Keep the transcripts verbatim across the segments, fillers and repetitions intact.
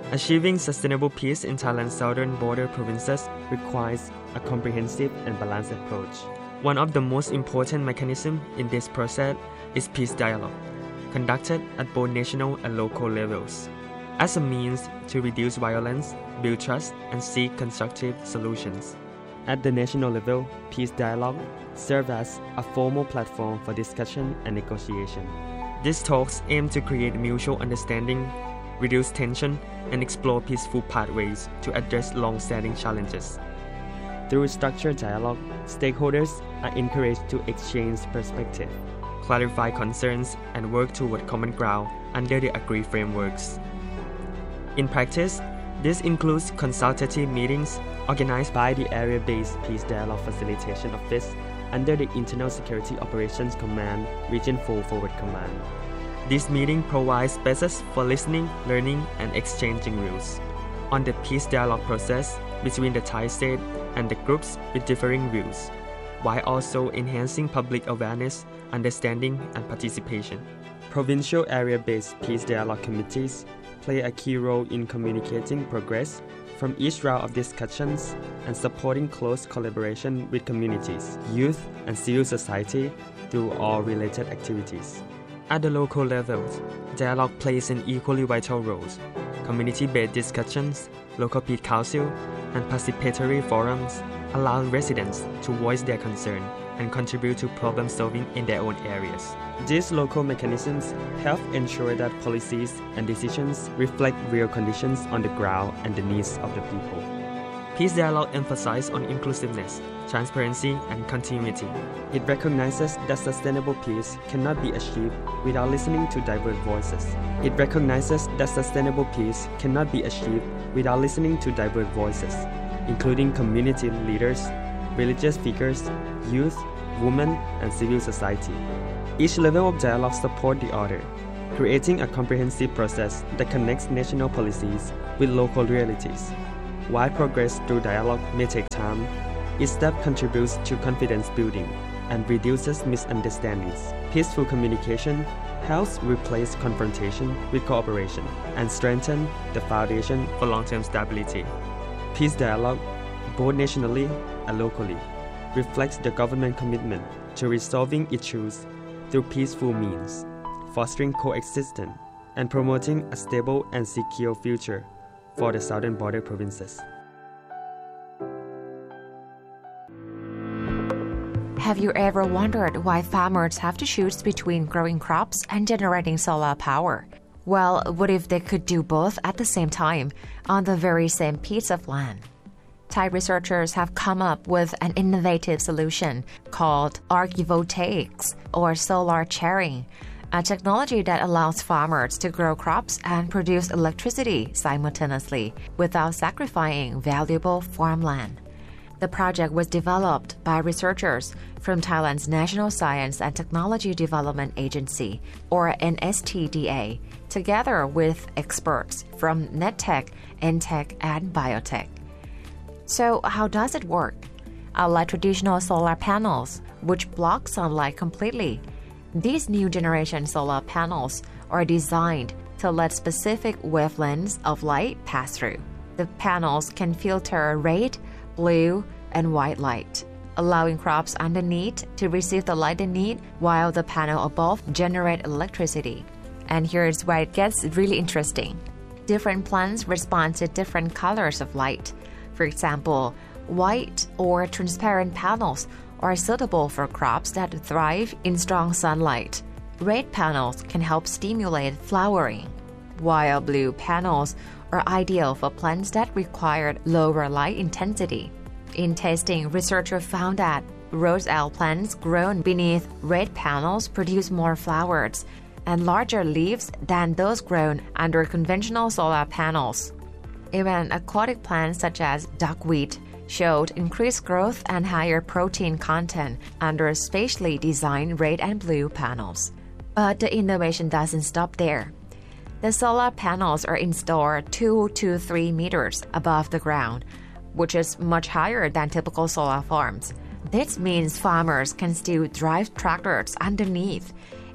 Achieving sustainable peace in Thailand's southern border provinces requires a comprehensive and balanced approach. One of the most important mechanisms in this process is peace dialogue, conducted at both national and local levels, as a means to reduce violence, build trust, and seek constructive solutions. At the national level, peace dialogue serves as a formal platform for discussion and negotiation. These talks aim to create mutual understanding, reduce tension, and explore peaceful pathways to address long-standing challenges. Through structured dialogue, stakeholders are encouraged to exchange perspectives, clarify concerns, and work toward common ground under the agreed frameworks. In practice, this includes consultative meetings organized by the Area-Based Peace Dialogue Facilitation Office under the Internal Security Operations Command, Region four Forward Command. This meeting provides spaces for listening, learning, and exchanging views on the peace dialogue process between the Thai state and the groups with differing views, while also enhancing public awareness, understanding, and participation. Provincial area-based peace dialogue committees play a key role in communicating progress from each round of discussions and supporting close collaboration with communities, youth, and civil society through all related activities. At the local level, dialogue plays an equally vital role. Community-based discussions, local peace council, and participatory forums allow residents to voice their concern and contribute to problem solving in their own areas. These local mechanisms help ensure that policies and decisions reflect real conditions on the ground and the needs of the people. Peace dialogue emphasizes on inclusiveness, transparency, and continuity. It recognizes that sustainable peace cannot be achieved without listening to diverse voices. It recognizes that sustainable peace cannot be achieved without listening to diverse voices, including community leaders, religious figures, youth, women, and civil society. Each level of dialogue supports the other, creating a comprehensive process that connects national policies with local realities. While progress through dialogue may take time, each step contributes to confidence building and reduces misunderstandings. Peaceful communication helps replace confrontation with cooperation and strengthen the foundation for long-term stability. Peace dialogue, both nationally and locally, reflects the government's commitment to resolving issues through peaceful means, fostering coexistence, and promoting a stable and secure future for the southern border provinces. Have you ever wondered why farmers have to choose between growing crops and generating solar power? Well, what if they could do both at the same time on the very same piece of land? Thai researchers have come up with an innovative solution called archivoltaics, or solar sharing, a technology that allows farmers to grow crops and produce electricity simultaneously without sacrificing valuable farmland. The project was developed by researchers from Thailand's National Science and Technology Development Agency, or N S T D A, together with experts from NetTech, Entech, and Biotech. So how does it work? Unlike traditional solar panels, which block sunlight completely, these new generation solar panels are designed to let specific wavelengths of light pass through. The panels can filter red, blue, and white light, allowing crops underneath to receive the light they need while the panel above generate electricity. And here's where it gets really interesting. Different plants respond to different colors of light. For example, white or transparent panels are suitable for crops that thrive in strong sunlight. Red panels can help stimulate flowering, while blue panels are ideal for plants that require lower light intensity. In testing, researchers found that roselle plants grown beneath red panels produce more flowers and larger leaves than those grown under conventional solar panels. Even aquatic plants such as duckweed showed increased growth and higher protein content under spatially designed red and blue panels. But the innovation doesn't stop there. The solar panels are installed two to three meters above the ground, which is much higher than typical solar farms. This means farmers can still drive tractors underneath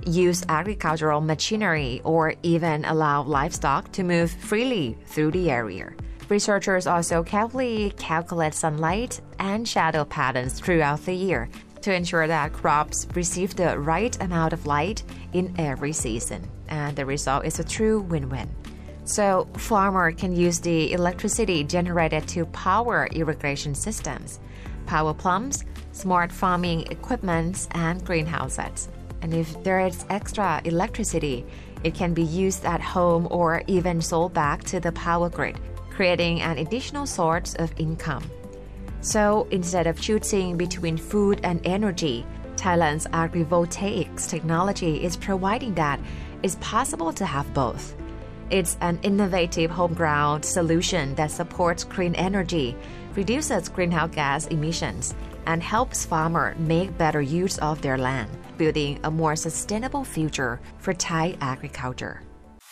use agricultural machinery, or even allow livestock to move freely through the area. Researchers also carefully calculate sunlight and shadow patterns throughout the year to ensure that crops receive the right amount of light in every season. And the result is a true win-win. So, farmer can use the electricity generated to power irrigation systems, power plants, smart farming equipment, and greenhouses. And if there is extra electricity, it can be used at home or even sold back to the power grid, creating an additional source of income. So, instead of choosing between food and energy, Thailand's agrivoltaics technology is providing that it's possible to have both. It's an innovative home-ground solution that supports clean energy, reduces greenhouse gas emissions, and helps farmers make better use of their land, building a more sustainable future for Thai agriculture.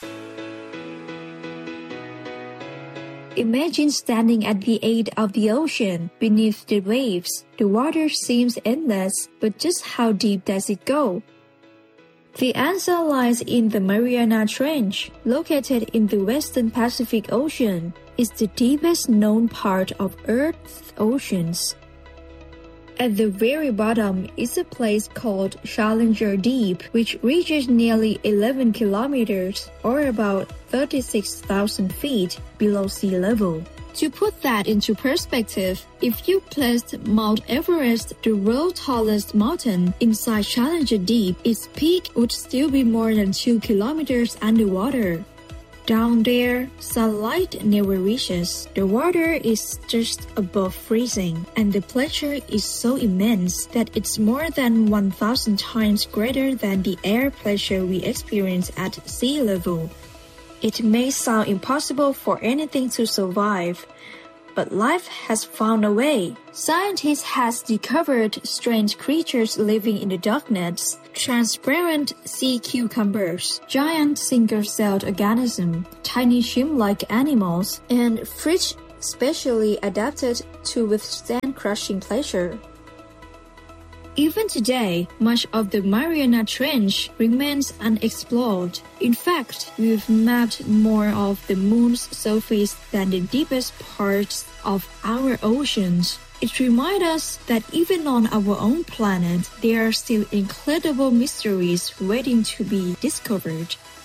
Imagine standing at the edge of the ocean, beneath the waves. The water seems endless, but just how deep does it go? The answer lies in the Mariana Trench, located in the western Pacific Ocean. It's the deepest known part of Earth's oceans. At the very bottom is a place called Challenger Deep, which reaches nearly eleven kilometers, or about thirty-six thousand feet, below sea level. To put that into perspective, if you placed Mount Everest, the world's tallest mountain, inside Challenger Deep, its peak would still be more than two kilometers underwater. Down there, sunlight never reaches. The water is just above freezing, and the pressure is so immense that it's more than one thousand times greater than the air pressure we experience at sea level. It may sound impossible for anything to survive, but life has found a way. Scientists have discovered strange creatures living in the darkness, transparent sea cucumbers, giant single-celled organisms, tiny shrimp-like animals, and fish specially adapted to withstand crushing pressure. Even today, much of the Mariana Trench remains unexplored. In fact, we've mapped more of the moon's surface than the deepest parts of our oceans. It reminds us that even on our own planet, there are still incredible mysteries waiting to be discovered.